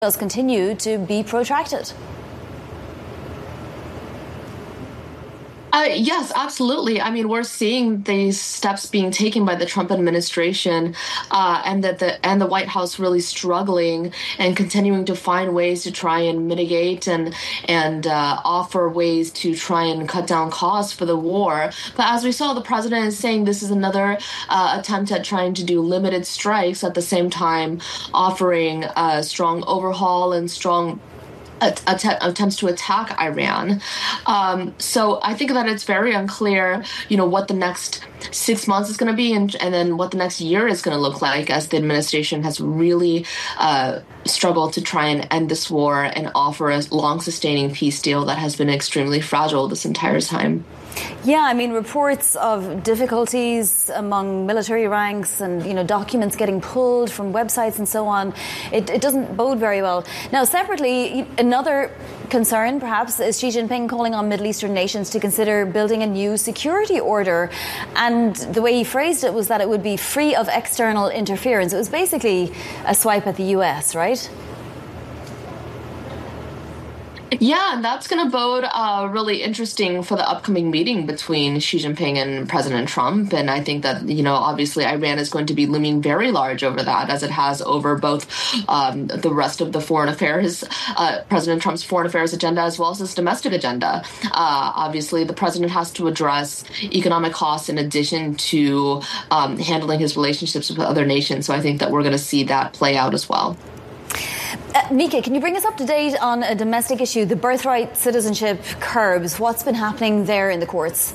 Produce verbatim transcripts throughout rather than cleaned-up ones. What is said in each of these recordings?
does continue to be protracted. Uh, yes, absolutely. I mean, we're seeing these steps being taken by the Trump administration, uh, and that the and the White House really struggling and continuing to find ways to try and mitigate and and uh, offer ways to try and cut down costs for the war. But as we saw, the president is saying this is another uh, attempt at trying to do limited strikes, at the same time offering a strong overhaul and strong attempts to attack Iran. Um, so I think that it's very unclear, you know, what the next six months is going to be, and, and then what the next year is going to look like, as the administration has really uh, struggled to try and end this war and offer a long-sustaining peace deal that has been extremely fragile this entire time. Yeah, I mean, reports of difficulties among military ranks and, you know, documents getting pulled from websites and so on. It, it doesn't bode very well. Now, separately, another concern, perhaps, is Xi Jinping calling on Middle Eastern nations to consider building a new security order. And the way he phrased it was that it would be free of external interference. It was basically a swipe at the U S, right? Yeah, and that's going to bode uh, really interesting for the upcoming meeting between Xi Jinping and President Trump. And I think that, you know, obviously Iran is going to be looming very large over that, as it has over both um, the rest of the foreign affairs, uh, President Trump's foreign affairs agenda, as well as his domestic agenda. Uh, obviously, the president has to address economic costs in addition to um, handling his relationships with other nations. So I think that we're going to see that play out as well. Uh, Mika, can you bring us up to date on a domestic issue, the birthright citizenship curbs? What's been happening there in the courts?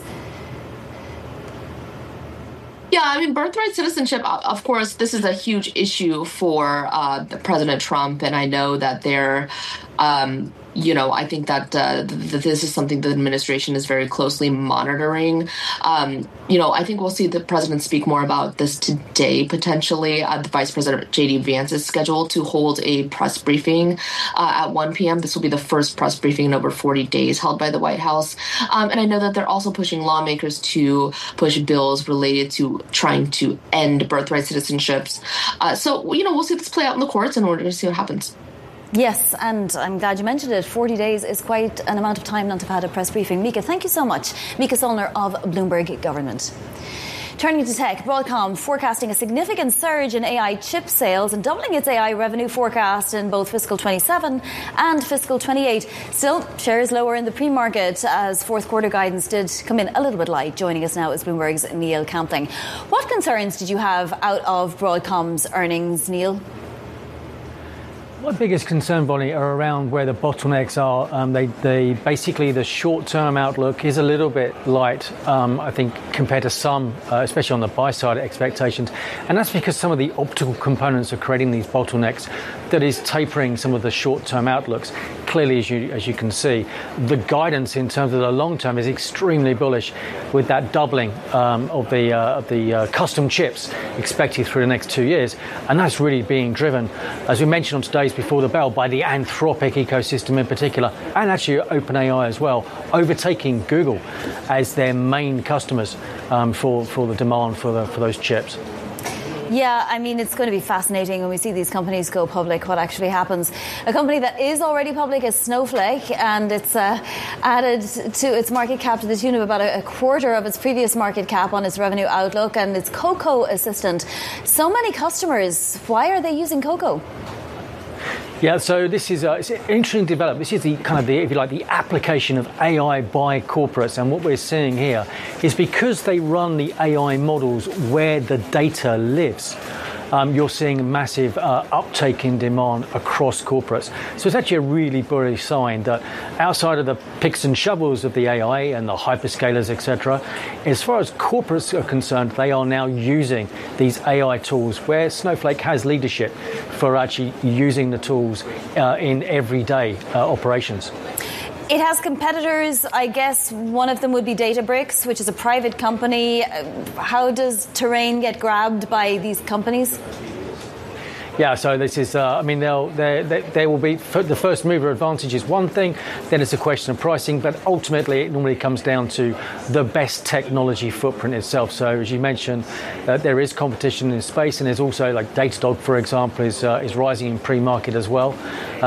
Yeah, I mean, birthright citizenship, of course, this is a huge issue for uh, President Trump. And I know that they're, um, you know, I think that, uh, th- this is something the administration is very closely monitoring. Um, you know, I think we'll see the president speak more about this today, potentially. Uh, the Vice President J D Vance is scheduled to hold a press briefing uh, at one p.m. This will be the first press briefing in over forty days held by the White House. Um, and I know that they're also pushing lawmakers to push bills related to trying to end birthright citizenships. Uh, so, you know, we'll see this play out in the courts in order to see what happens. Yes, and I'm glad you mentioned it. forty days is quite an amount of time not to have had a press briefing. Mika, thank you so much. Mika Sollner of Bloomberg Government. Turning to tech, Broadcom forecasting a significant surge in A I chip sales and doubling its A I revenue forecast in both fiscal twenty-seven and fiscal twenty-eight. Still, shares lower in the pre-market as fourth quarter guidance did come in a little bit light. Joining us now is Bloomberg's Neil Campling. What concerns did you have out of Broadcom's earnings, Neil? My biggest concern, Bonnie, are around where the bottlenecks are. Um, they, they basically the short-term outlook is a little bit light, um, I think, compared to some, uh, especially on the buy-side expectations, and that's because some of the optical components are creating these bottlenecks that is tapering some of the short-term outlooks. Clearly, as you as you can see, the guidance in terms of the long term is extremely bullish, with that doubling um, of the uh, of the uh, custom chips expected through the next two years, and that's really being driven, as we mentioned on today's Before the Bell, by the Anthropic ecosystem in particular, and actually OpenAI as well, overtaking Google as their main customers um, for for the demand for the for those chips. Yeah, I mean, it's going to be fascinating when we see these companies go public, what actually happens. A company that is already public is Snowflake, and it's uh, added to its market cap to the tune of about a, a quarter of its previous market cap on its revenue outlook, and its Coco Assistant. So many customers. Why are they using Coco? Yeah, so this is uh, it's an interesting development. This is the kind of the, if you like, the application of A I by corporates, and what we're seeing here is because they run the A I models where the data lives. Um, you're seeing a massive uh, uptake in demand across corporates. So it's actually a really bullish sign that outside of the picks and shovels of the A I and the hyperscalers, et cetera, as far as corporates are concerned, they are now using these A I tools where Snowflake has leadership for actually using the tools uh, in everyday uh, operations. It has competitors. I guess one of them would be Databricks, which is a private company. How does Terrain get grabbed by these companies? Yeah, so this is, uh, I mean, they'll, they they will be, the first mover advantage is one thing, then it's a question of pricing, but ultimately it normally comes down to the best technology footprint itself. So as you mentioned, uh, there is competition in space, and there's also like Datadog, for example, is uh, is rising in pre-market as well.